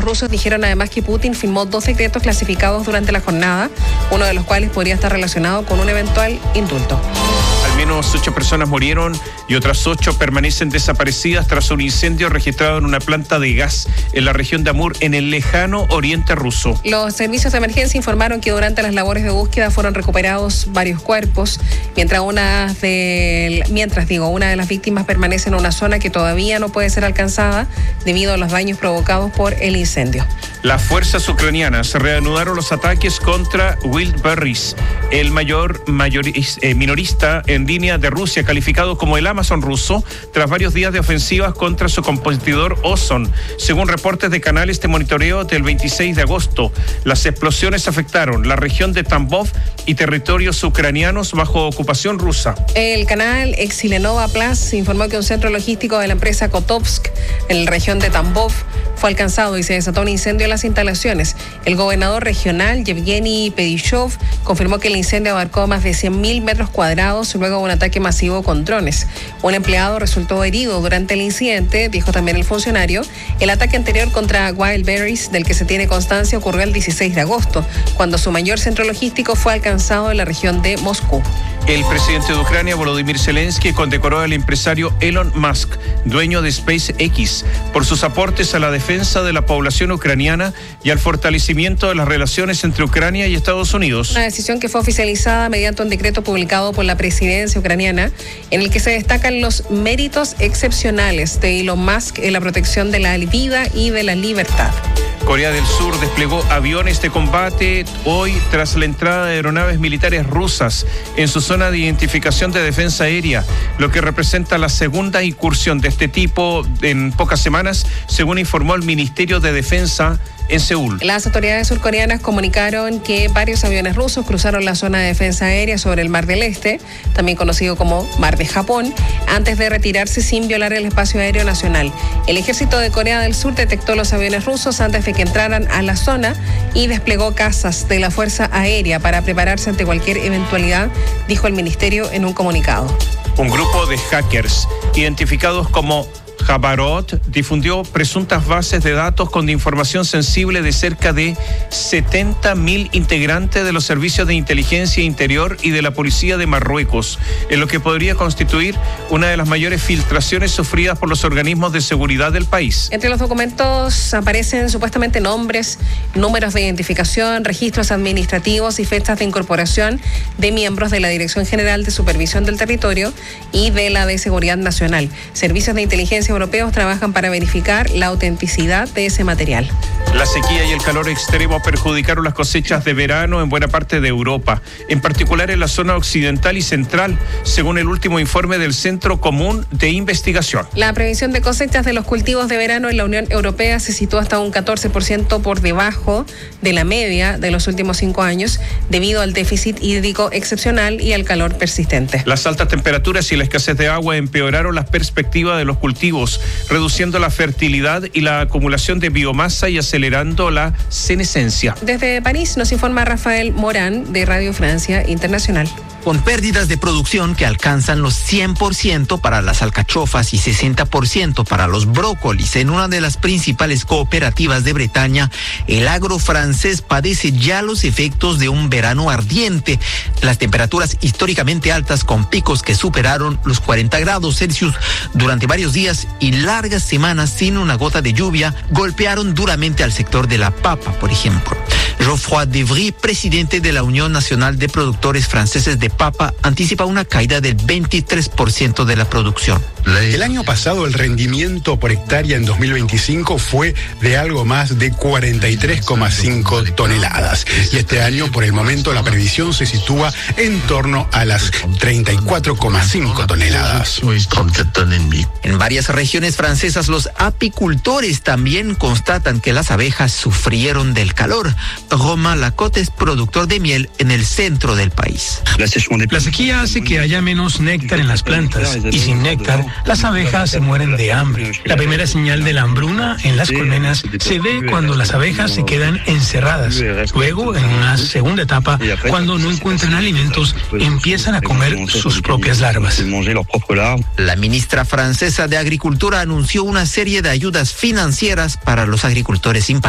rusos dijeron además que Putin firmó 2 decretos clasificados durante la jornada, uno de los cuales podría estar relacionado con un eventual indulto. Al menos 8 personas murieron y otras 8 permanecen desaparecidas tras un incendio registrado en una planta de gas en la región de Amur, en el lejano oriente ruso. Los servicios de emergencia informaron que durante las labores de búsqueda fueron recuperados varios cuerpos, mientras una de las víctimas permanece en una zona que todavía no puede ser alcanzada debido a los daños provocados por el incendio. Las fuerzas ucranianas reanudaron los ataques contra Wildberries, el minorista en línea de Rusia, calificado como el Amazon ruso, tras varios días de ofensivas contra su competidor Ozon. Según reportes de canales de monitoreo del 26 de agosto, las explosiones afectaron la región de Tambov y territorios ucranianos bajo ocupación rusa. El canal Exilenova Plus informó que un centro logístico de la empresa Kotovsk en la región de Tambov fue alcanzado y se desató un incendio en las instalaciones. El gobernador regional, Yevgeny Pedishov, confirmó que el incendio abarcó más de 100.000 metros cuadrados luego de un ataque masivo con drones. Un empleado resultó herido durante el incidente, dijo también el funcionario. El ataque anterior contra Wildberries, del que se tiene constancia, ocurrió el 16 de agosto, cuando su mayor centro logístico fue alcanzado en la región de Moscú. El presidente de Ucrania, Volodymyr Zelensky, condecoró al empresario Elon Musk, dueño de SpaceX, por sus aportes a la defensa de la población ucraniana y al fortalecimiento de las relaciones entre Ucrania y Estados Unidos. Una decisión que fue oficializada mediante un decreto publicado por la presidencia ucraniana, en el que se destacan los méritos excepcionales de Elon Musk en la protección de la vida y de la libertad. Corea del Sur desplegó aviones de combate hoy tras la entrada de aeronaves militares rusas en su zona de identificación de defensa aérea, lo que representa la segunda incursión de este tipo en pocas semanas, según informó el Ministerio de Defensa en Seúl. Las autoridades surcoreanas comunicaron que varios aviones rusos cruzaron la zona de defensa aérea sobre el Mar del Este, también conocido como Mar de Japón, antes de retirarse sin violar el espacio aéreo nacional. El ejército de Corea del Sur detectó los aviones rusos antes de que entraran a la zona y desplegó cazas de la Fuerza Aérea para prepararse ante cualquier eventualidad, dijo el ministerio en un comunicado. Un grupo de hackers identificados como Jabarot difundió presuntas bases de datos con información sensible de cerca de 70.000 integrantes de los servicios de inteligencia interior y de la policía de Marruecos, en lo que podría constituir una de las mayores filtraciones sufridas por los organismos de seguridad del país. Entre los documentos aparecen supuestamente nombres, números de identificación, registros administrativos y fechas de incorporación de miembros de la Dirección General de Supervisión del Territorio y de la de Seguridad Nacional. Servicios de inteligencia europeos trabajan para verificar la autenticidad de ese material. La sequía y el calor extremo perjudicaron las cosechas de verano en buena parte de Europa, en particular en la zona occidental y central, según el último informe del Centro Común de Investigación. La previsión de cosechas de los cultivos de verano en la Unión Europea se sitúa hasta un 14% por debajo de la media de los últimos 5 años, debido al déficit hídrico excepcional y al calor persistente. Las altas temperaturas y la escasez de agua empeoraron las perspectivas de los cultivos, reduciendo la fertilidad y la acumulación de biomasa y acelerando la senescencia. Desde París nos informa Rafael Morán de Radio Francia Internacional. Con pérdidas de producción que alcanzan los 100% para las alcachofas y 60% para los brócolis en una de las principales cooperativas de Bretaña, el agro francés padece ya los efectos de un verano ardiente. Las temperaturas históricamente altas con picos que superaron los 40 grados Celsius durante varios días y largas semanas sin una gota de lluvia golpearon duramente al sector de la papa, por ejemplo. Geoffroy Devry, presidente de la Unión Nacional de Productores Franceses de Papa, anticipa una caída del 23% de la producción. El año pasado el rendimiento por hectárea en 2025 fue de algo más de 43,5 toneladas. Y este año, por el momento, la previsión se sitúa en torno a las 34,5 toneladas. En varias regiones francesas, los apicultores también constatan que las abejas sufrieron del calor. Romain Lacote es productor de miel en el centro del país. La sequía hace que haya menos néctar en las plantas y sin néctar, las abejas se mueren de hambre. La primera señal de la hambruna en las colmenas se ve cuando las abejas se quedan encerradas. Luego, en una segunda etapa, cuando no encuentran alimentos, empiezan a comer sus propias larvas. La ministra francesa de Agricultura anunció una serie de ayudas financieras para los agricultores impactados.